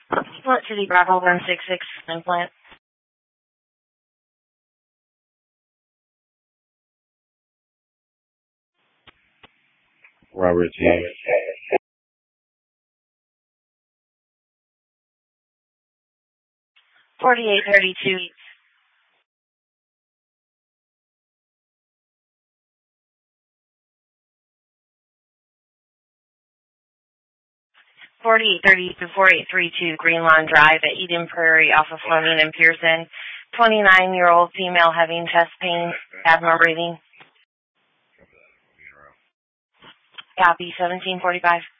Plant City Bravo 166 implant. Robert T. 4832. 4832 Green Lawn Drive at Eden Prairie off of Fleming and Pearson. 29-year-old female having chest pain, asthma breathing. Copy, 1745.